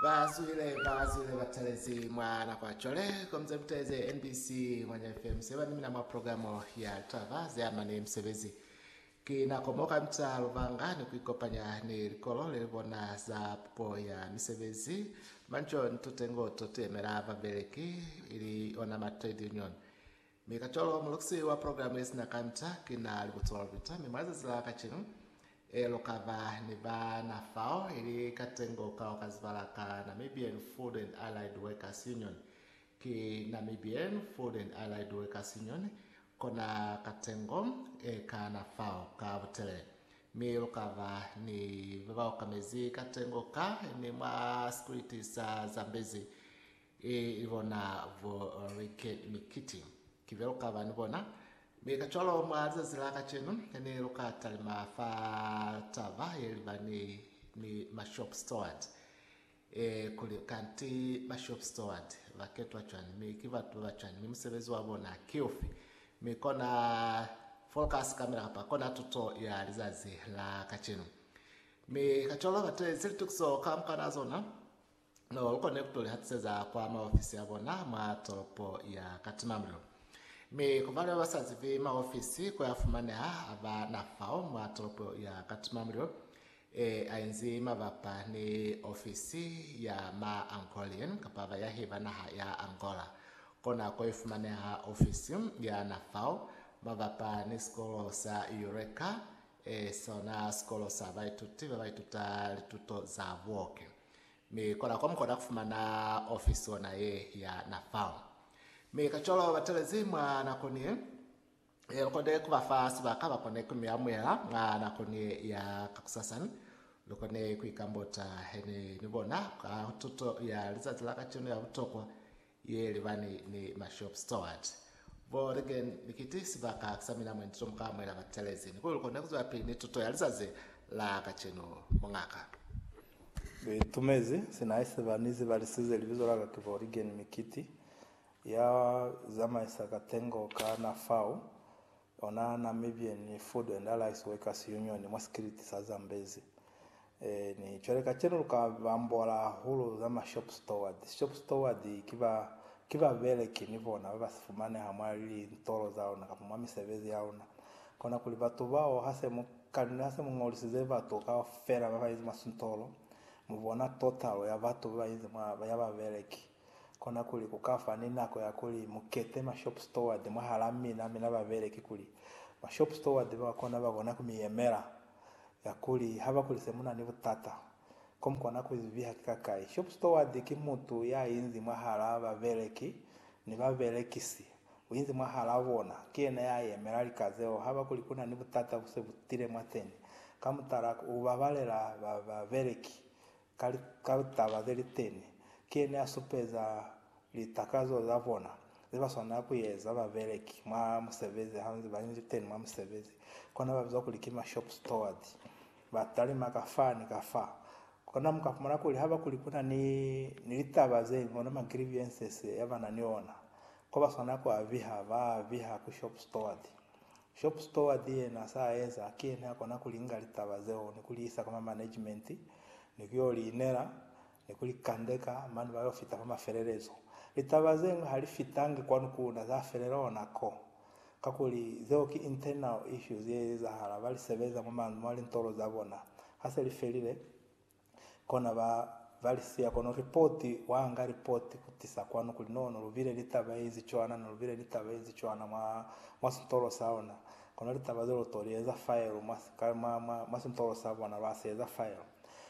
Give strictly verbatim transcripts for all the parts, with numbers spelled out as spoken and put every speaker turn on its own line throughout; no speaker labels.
Bazwile bazwile batalezi mwana kwa chole komze mteze N B C mwenye F M seba nimi na mwa programu ya Travaze ama ni msebezi kina komoka mta luvanga ni kuikopanya ni rikolo lelibona za po ya msebezi mancho ntutengo tote merava beleki ili onama trade union mikacholo mluksi wa programu yesina kanta kina libutola vita mimwaza zila kachinu e lokava ni ba na fao ili katengo ka okazivala ka Namibian Food and Allied Workers Union ki Namibian Food and Allied Workers Union kona katengo e ka na fao ka butele mi lokava ni vivao kamezi katengo ka ni ma security sa Zambezi e ivona vo rike mikiti kivelo kava nibona mikacholo mwaza zilaka chenu kani luka talima fa tava yeliba ni, ni ma shop steward e kuli kanti ma shop steward vaketu wachani mikiva tu wachani mimsebezi wabona kiofi mikona focus kamera hapa kona tuto ya lizazi la kachenu mikacholo vate zilitukso kamkana zona no luko nekutoli hatiseza kwa maofisi yabona matolopo ya katimamlo mi kubale wasazi vi maofisi kwa yafumane ha ava nafao matolopo ya katimamlo e ainzi mavapa ni ofisi ya ma Angolian kapava ya hiva na ya Angola kona kwa yafumane ha ofisi ya nafao mavapa ni skolo sa Eureka e sona skolo sa vaituti vaituta lituto za woke mi kona kwa mkoda kufumana ofisi wana ye ya nafao mi kacholo batelezi mwa nakonie e lokode kuba fast bakaba kone kumyamwela nga nakonie ya kakusasan lokone kuikambota hene nibona ka toto ya lizazi la kachino ya butokwa ye livani ni ma shop steward bo again nikiti sibaka kusamina mwendito mkamwela batelezi niko lokone kuzwa pi ni toto ya lizazi la kachino mongaka
tumezi sinaise vanizi valisize livizolaga kivorigen mikiti ya zama isakatengo ka nafao ona Namibian Food and Allied Workers Union mwa security sa Zambezi e, ni choreka chenu ka vambola hulu zama shop steward shop steward kiva kiva vele kinivona vasifumane hamwali ntoro zao na kapumwa misebezi yao na kona kuli vatu vao hase mukani hase mungolisize vatu ka fera vava hizi masuntolo muvona total ya vatu vava hizi vava veleki kona kuli kukafa ninako ya kuli mukete ma shop steward mwa halami na mina baveleki kuli ma shop steward bakona bagona kumiyemera ya kuli haba kuli semuna ni butata kom kona kuzivi hakika kai shop steward kimutu ya inzi mwa hala baveleki ni bavelekisi winzi mwa hala bona kiena ya yemera likazeo haba kuli kuna ni butata busebutire mwateni kamutara ubabalera baveleki kali katabazeli teni kiene asupeza litakazo zavona ziba sona kuyeza baveleki mwa musebezi hanzi banzi ten mwa musebezi kona babiza kulikima shop steward batali makafani kafa kona mukafumana kuli haba kulikuna ni nilitabaze mbona ma grievances yabana niona ko basona ko aviha ba viha ku shop steward shop steward yena saeza kiene akona kulinga litabazeo ni kulisa kama management ni kyoli inera nikuli kandeka mani bayo fita kama ferelezo litabazenga halifitange kwanu kuna za ferero nako kakuli zoki internal issues ye za hala bali sebeza mama mwali ntoro zabona hasa lifelile kona ba bali sia kono report wanga report kutisa kwanu kuli nono rubile litabayizi chwana na rubile litabayizi chwana mwa mwasintoro saona kono litabazelo torieza file mwas kama mwasintoro sabona baseza file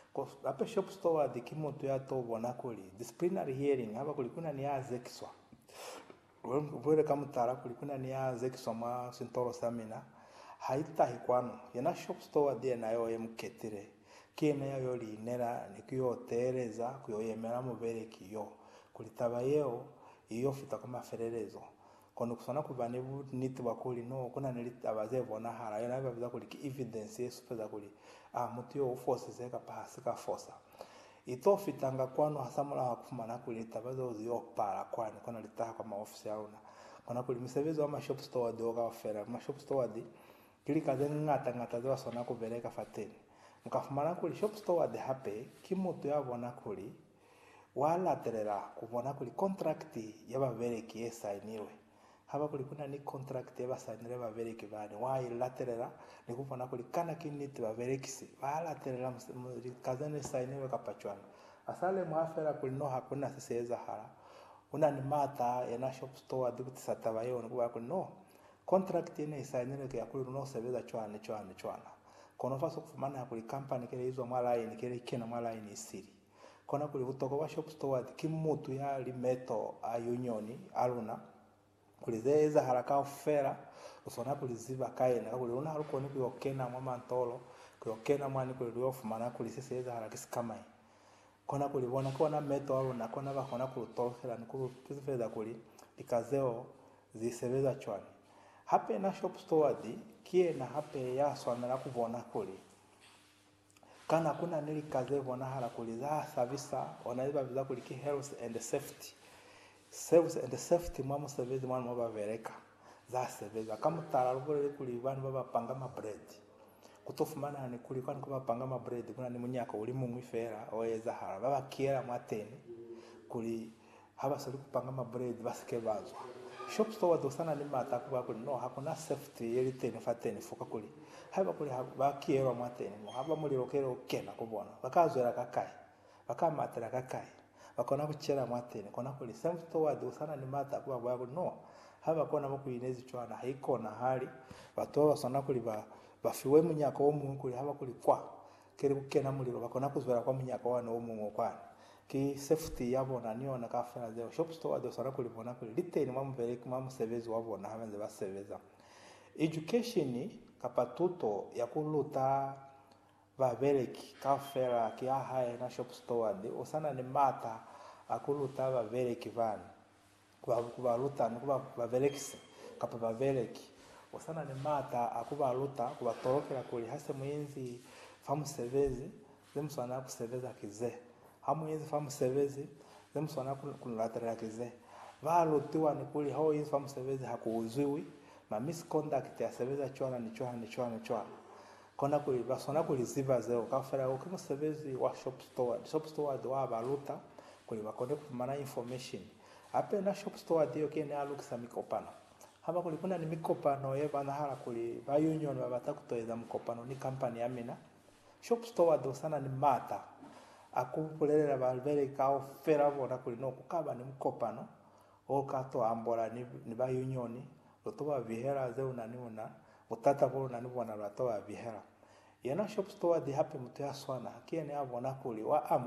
ape shop steward kimoto ya to bona kuli disciplinary hearing haba kulikuna ni azekiswa wele kamutara kulikuna ni azekiswa ma sintoro samina haita hikwano yana shop steward ya nayo yemketire kiene yayo linera nikiyo tereza kuyoyemera mubereki yo kulitaba yeo iyo fita kama ferelezo kono kusana kubane niti bakuli no kuna nilitabaze bona hala yana babiza kuliki evidence yesupaza kuli ah mutio uforce zeka pasika force ito fitanga kwano hasamula hakufumana kuli tabazo zio para kwani kona litaha kwa maofisi yauna kona kuli misevezo wa shop steward oga ofera ma shop steward kili kaze ngata ngata zwa sona kubeleka fateni mukafumana kuli shop steward hape kimutu yabona kuli walaterera kubona kuli contract y'ababereki esainirwe haba kuli kuna ni contract y'abasainire babereki bane wailaterera ni kubona kuli kana kiniti baberekisi walaterera kazane sainirwe kapachwana asale mwafera kuli no hakuna siseza hala una ni mata ya shop store dikutisata bayo kuba kuli no contract ine isainire ke yakuli no sebeza chwane chwane chwana kono faso kufumana kuli company kile hizo mala ine kile ikena mala ine isiri kona kuli butoko wa shop store kimutu ya limeto a unioni aluna kulizeza haraka ofera usona kuliziba kaina kuli una haruko ni kuyokena mama ntolo kuyokena mwani kuli ofumana kuli siseza haraka sikamai kona kuli bona kona meto aluna kona bakona kulutolera nikulu tuzifeza kuli ikazeo zisebeza chwani hape na shop store di kie na hape ya swana kubona kuli kana kuna nili kaze bona hala kuliza service onaiba biza kuliki health and safety service and safety mama service mwana maba vereka za service kama tararubure kuli bana baba panga ma bread kutofumana ni kuli kwani kuba panga ma bread kuna ni munyaka uli mu mwifera oyeza hala baba kiera mwateni kuli haba sali kupanga ma bread basike bazwa shop store dosana ni mata kuba kuli no hakuna safety yeli teni fateni fuka kuli haba kuli haba kiera mwateni mo haba muri rokero kena kubona bakazwera kakai bakamatera kakai bakona kuchera mwateni kona kuli shop store dosana ni mata kuba kuba kuli no haba kona mo kuyinezi chwana haiko na hali batowa sana kuli ba bafiwe munyaka wo mu kuli haba kuli kwa kere kukena muliro bakona kuzwera kwa munyaka wana wo mu kwa ki safety yabona niyo nakafana zero shop store dosana kuli bona kuli liteni mamu vereki mamu service wabona habanze basebeza education kapatuto yakuluta babereki kafera ki aha na shop store de osana ni mata akuluta babereki van kwa kubaluta kuba babereki kapa babereki osana ni mata akubaluta kubatorokera kuli hase muyinzi famu service zemsana ku service akize hamu yezi famu service zemsana kunulaterera kize valutiwa ni kuli hao yezi famu service hakuuziwi ma misconduct ya service chwana ni chwana ni chwana chwana kona kuli basona kuli ziva zeo kafara ukimu service wa shop store shop store do abaluta kuli bakonde kumana information ape na shop store dio kene alukisa mikopano haba kuli kuna ni mikopano yeba na hala kuli ba union babata kutoeza mkopano ni company amina shop store do sana ni mata akupulelera balvere kao fera bona kuli no kukaba ni mkopano okato ambora ni, ni ba union lotoba bihera zeu nani una utata bolo nani bona lotoba bihera yana shop store di happy mutu ya swana kiene abona kuli wa